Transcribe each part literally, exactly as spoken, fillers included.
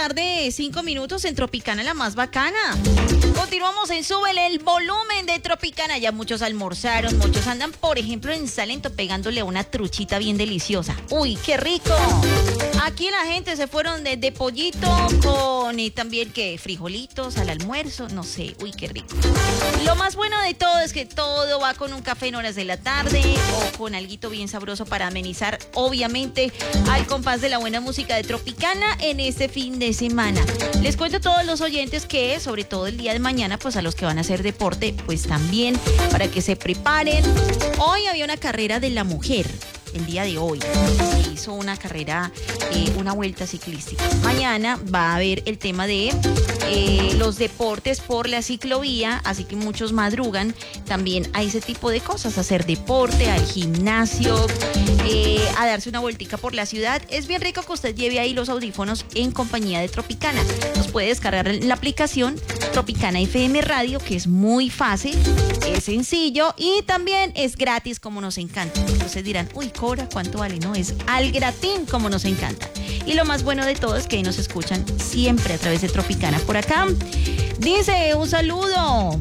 tarde, cinco minutos en Tropicana, la más bacana. Continuamos en Súbele el volumen de Tropicana. Ya muchos almorzaron, muchos andan, por ejemplo, en Salento pegándole una truchita bien deliciosa. ¡Uy, qué rico! Aquí la gente se fueron de, de pollito con eh, también que frijolitos al almuerzo, no sé, uy, qué rico. Lo más bueno de todo es que todo va con un café en horas de la tarde o con alguito bien sabroso para amenizar, obviamente, al compás de la buena música de Tropicana en este fin de semana. Les cuento a todos los oyentes que, sobre todo el día de mañana, pues a los que van a hacer deporte, pues también para que se preparen. Hoy había una carrera de la mujer. El día de hoy se hizo una carrera, eh, una vuelta ciclística. Mañana va a haber el tema de eh, los deportes por la ciclovía, así que muchos madrugan también a ese tipo de cosas, a hacer deporte, al gimnasio, eh, a darse una vueltica por la ciudad. Es bien rico que usted lleve ahí los audífonos en compañía de Tropicana. Nos puede descargar la aplicación Tropicana F M Radio, que es muy fácil, es sencillo y también es gratis, como nos encanta. Entonces dirán, uy, cobra, ¿cuánto vale? No, es al gratín, como nos encanta. Y lo más bueno de todo es que ahí nos escuchan siempre a través de Tropicana. Por acá dice un saludo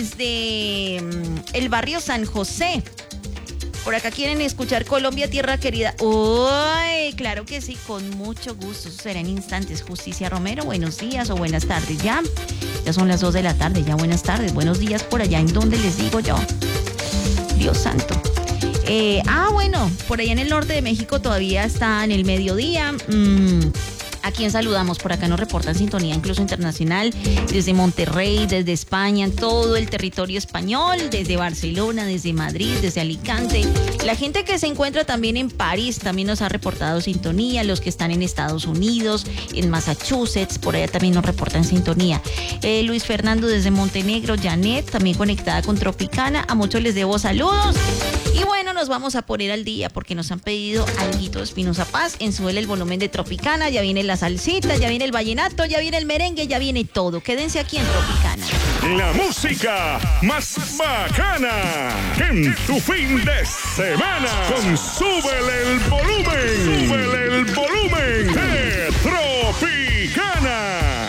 desde el barrio San José. Por acá quieren escuchar Colombia, tierra querida. Uy, claro que sí, con mucho gusto. Eso será en instantes. Justicia Romero, buenos días o buenas tardes. Ya, ya son las dos de la tarde, ya buenas tardes. Buenos días por allá, ¿en dónde les digo yo? Dios santo. Eh, ah, bueno, por allá en el norte de México todavía está en el mediodía. Mm, ¿A quién saludamos? Por acá nos reportan sintonía incluso internacional, desde Monterrey, desde España, todo el territorio español, desde Barcelona, desde Madrid, desde Alicante. La gente que se encuentra también en París también nos ha reportado sintonía, los que están en Estados Unidos, en Massachusetts, por allá también nos reportan sintonía. Eh, Luis Fernando desde Montenegro, Janet, también conectada con Tropicana, a muchos les debo saludos. Y bueno, nos vamos a poner al día porque nos han pedido alguito de Espinoza Paz en Súbele el volumen de Tropicana. Ya viene la salsita, ya viene el vallenato, ya viene el merengue, ya viene todo. Quédense aquí en Tropicana. La música más bacana en tu fin de semana con Súbele el volumen. Súbele el volumen de Tropicana.